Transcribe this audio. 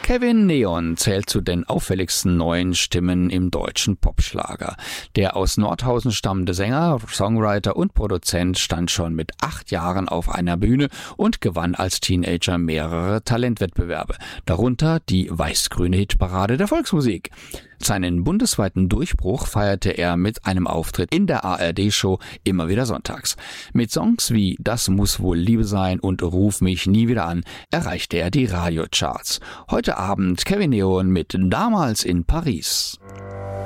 Kevin Neon zählt zu den auffälligsten neuen Stimmen im deutschen Popschlager. Der aus Nordhausen stammende Sänger, Songwriter und Produzent stand schon mit 8 Jahren auf einer Bühne und gewann als Teenager mehrere Talentwettbewerbe, darunter die weiß-grüne Hitparade der Volksmusik. Seinen bundesweiten Durchbruch feierte er mit einem Auftritt in der ARD-Show immer wieder sonntags. Mit Songs wie Das muss wohl Liebe sein und Ruf mich nie wieder an erreichte er die Radiocharts. Heute Abend Kevin Neon mit Damals in Paris.